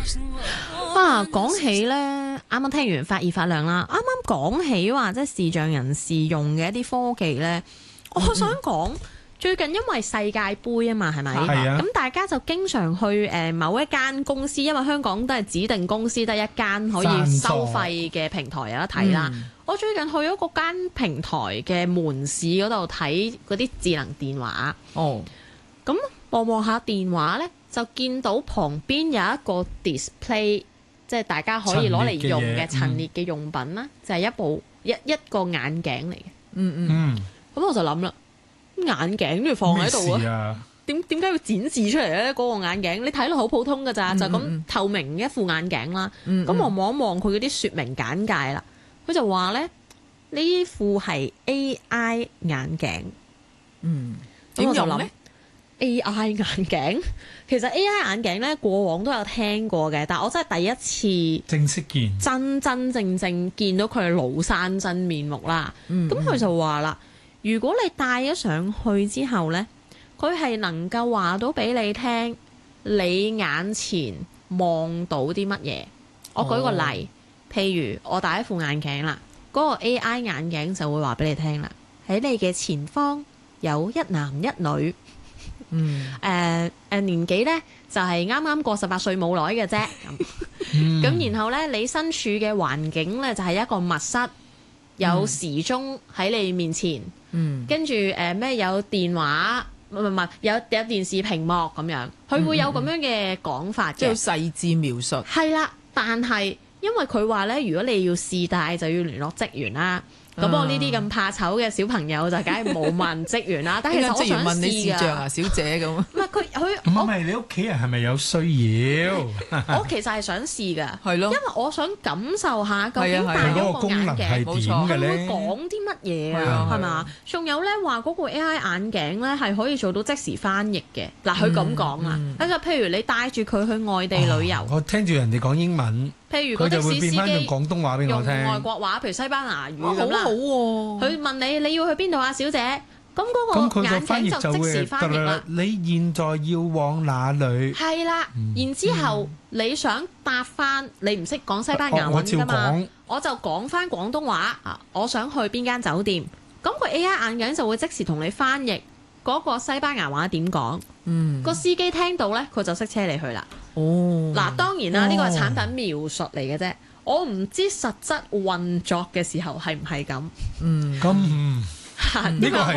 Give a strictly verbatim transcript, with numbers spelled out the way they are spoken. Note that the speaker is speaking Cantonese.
啊，講起咧，啱啱聽完發熱發亮啦，啱啱講起話即係視障人士用嘅一啲科技咧，我想講。嗯最近因為世界盃啊嘛，係咪？ 係啊。 咁大家就經常去誒某一間公司，因為香港都係指定公司得一間可以收費嘅平台有得睇啦。嗯、我最近去咗嗰間平台嘅門市嗰度睇嗰啲智能電話。哦。咁望望下電話呢，就見到旁邊有一個 display， 即係大家可以攞嚟用嘅陳列嘅用品啦，嗯、就係一部一一個眼鏡嚟嘅。嗯嗯。咁、嗯、我就諗啦。眼鏡都要放喺度啊？點點解要展示出嚟咧？嗰、那個眼鏡你睇落好普通㗎咋，嗯嗯就咁透明一副眼鏡啦。咁、嗯嗯、我望一望佢嗰啲說明簡介啦，佢就話咧呢副係 A I 眼鏡。嗯，點用咧 ？A I 眼鏡其實 A I 眼鏡咧過往都有聽過嘅，但係我真係第一次正式見， 真真正正見到佢嘅廬山真面目啦。咁佢、嗯、就話啦。如果你戴咗上去之後呢，佢係能夠話到俾你聽，你眼前望到啲乜嘢？我舉個例，哦、譬如我戴一副眼鏡啦，嗰、嗰個 A I 眼鏡就會話俾你聽啦，喺你嘅前方有一男一女，嗯，誒誒、呃呃、年紀呢，就係啱啱過十八歲冇耐嘅啫，咁、嗯，咁然後呢，你身處嘅環境呢，就係一個密室，有時鐘喺你面前。嗯，跟住誒咩有電話，唔唔唔有有電視屏幕咁樣，佢會有咁樣嘅講法嘅， 即係細緻描述。 係啦，但係因為佢話咧，如果你要試戴，就要聯絡職員啦。咁我呢啲咁怕醜嘅小朋友就梗係冇問職員啦。但係其實我想問你視像啊，小姐咁。 唔係佢佢唔係你屋企人係咪有需要？ 我其實係想試㗎， 係咯， 因為我想感受下究竟戴咗個眼鏡冇錯佢會講啲乜嘢啊？係嘛？仲有咧話嗰個 A I 眼鏡咧係可以做到即時翻譯嘅。嗱，佢咁講啊，咁就譬如你帶住佢去外地旅遊， 我聽住人哋講英文。 譬如嗰的士司機用廣東話俾我聽， 用外國話，譬如西班牙語咁啦。 好好喎！ 佢問你你要去邊度啊，小姐？咁嗰個眼鏡就即時翻譯啦。 你現在要往哪裏？ 係啦，然之後你想答翻，你唔識講西班牙文㗎嘛？我就講翻廣東話啊！我想去邊間酒店，咁個 A I 眼鏡就會即時同你翻譯嗰個西班牙話點講。嗯，個司機聽到咧，佢就識車你去啦。哦，嗱，當然啦，呢個係產品描述嚟嘅啫，我唔知實質運作嘅時候係唔係咁。嗯， 咁呢個係。